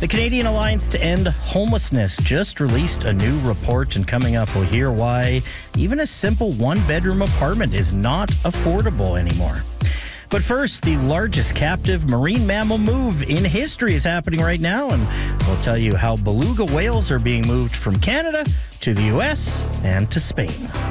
The Canadian Alliance to End Homelessness just released a new report, and coming up we'll hear why even a simple one-bedroom apartment is not affordable anymore. But first, the largest captive marine mammal move in history is happening right now, and we'll tell you how beluga whales are being moved from Canada to the U.S. and to Spain.